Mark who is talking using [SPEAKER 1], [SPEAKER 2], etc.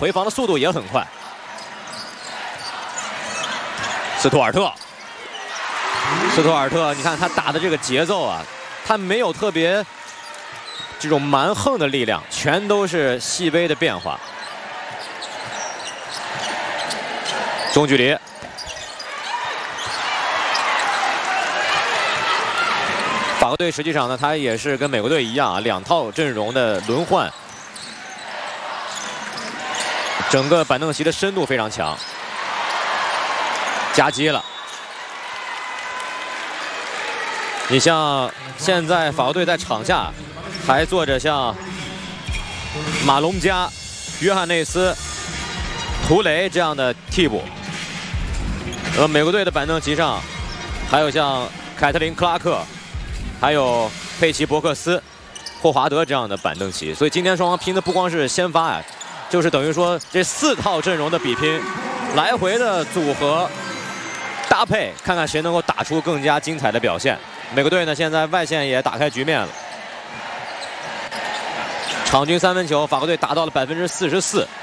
[SPEAKER 1] 回防的速度也很快。斯图尔特，你看他打的这个节奏啊，他没有特别这种蛮横的力量，全都是细微的变化。中距离。 法国队实际上呢，他也是跟美国队一样啊，2套阵容的轮换，整个板凳席的深度非常强。夹击了，你像现在法国队在场下还坐着像马龙加、约翰内斯、图雷这样的替补，美国队的板凳席上还有像凯特琳·克拉克。 还有佩奇·伯克斯、霍华德这样的板凳席，所以今天双方拼的不光是先发呀，就是等于说这4套阵容的比拼，来回的组合搭配，看看谁能够打出更加精彩的表现。美国队呢，现在外线也打开局面了，场均3分球，法国队达到了44%。